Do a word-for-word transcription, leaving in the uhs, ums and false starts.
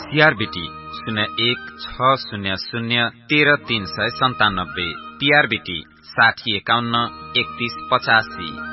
सीआरबीटी शून्य एक छ शून्य शून्य तेह्र तीन सय सन्तानब्बे, टीआरबीटी साठी एकाउन्न एकतीस पचासी।